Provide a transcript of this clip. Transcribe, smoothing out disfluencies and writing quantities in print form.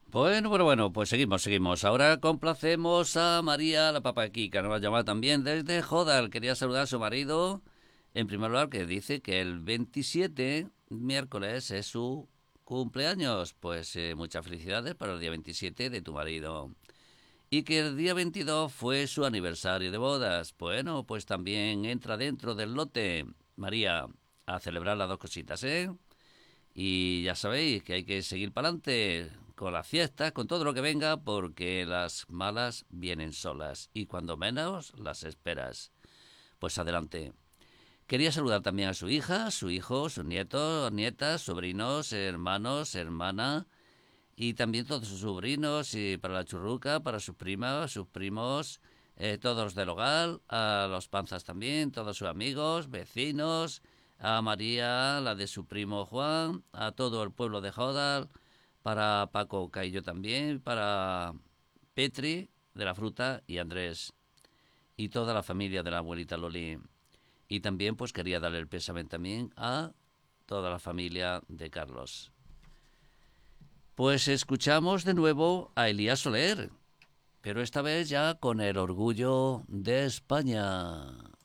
Bueno, pues seguimos. Ahora complacemos a María, la papa Kika, nos va a llamar también desde Jodar. Quería saludar a su marido, en primer lugar, que dice que el 27, miércoles, es su cumpleaños. Pues muchas felicidades para el día 27 de tu marido. Y que el día 22 fue su aniversario de bodas. Bueno, pues también entra dentro del lote, María, a celebrar las dos cositas, ¿eh? Y ya sabéis que hay que seguir para adelante con las fiestas, con todo lo que venga, porque las malas vienen solas y cuando menos las esperas. Pues adelante. Quería saludar también a su hija, su hijo, sus nietos, nietas, sobrinos, hermanos, hermana y también todos sus sobrinos y para la churruca, para sus primas, sus primos, todos los del hogar, a los panzas también, todos sus amigos, vecinos, a María, la de su primo Juan, a todo el pueblo de Jodal, para Paco Caillo también, para Petri de la fruta y Andrés y toda la familia de la abuelita Loli. Y también pues quería darle el pésame también a toda la familia de Carlos. Pues escuchamos de nuevo a Elías Soler, pero esta vez ya con el orgullo de España.